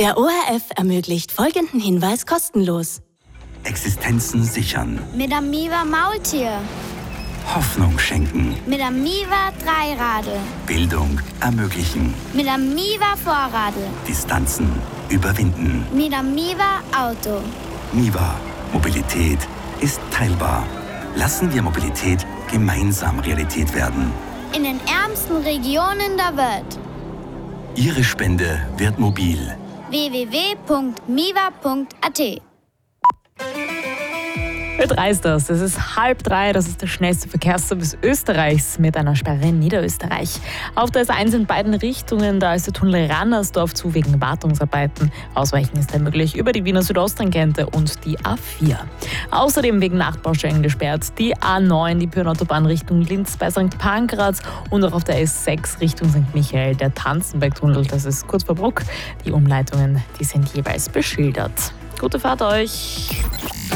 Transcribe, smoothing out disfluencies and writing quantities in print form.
Der ORF ermöglicht folgenden Hinweis kostenlos. Existenzen sichern. Mit dem Miva Maultier. Hoffnung schenken. Mit dem Miva Dreiradl. Bildung ermöglichen. Mit dem Miva Vorradl. Distanzen überwinden. Mit dem Miva Auto. Miva. Mobilität ist teilbar. Lassen wir Mobilität gemeinsam Realität werden. In den ärmsten Regionen der Welt. Ihre Spende wird mobil. www.miva.at. Ö3 ist das. Es ist 2:30. Das ist der schnellste Verkehrsservice Österreichs mit einer Sperre in Niederösterreich. Auf der S1 in beiden Richtungen, da ist der Tunnel Rannersdorf zu wegen Wartungsarbeiten. Ausweichen ist möglich über die Wiener Südosttangente und die A4. Außerdem wegen Nachbaustellen gesperrt die A9, die Pyrenautobahn Richtung Linz bei St. Pankraz und auch auf der S6 Richtung St. Michael, der Tanzenbergtunnel. Das ist kurz vor Bruck. Die Umleitungen, die sind jeweils beschildert. Gute Fahrt euch!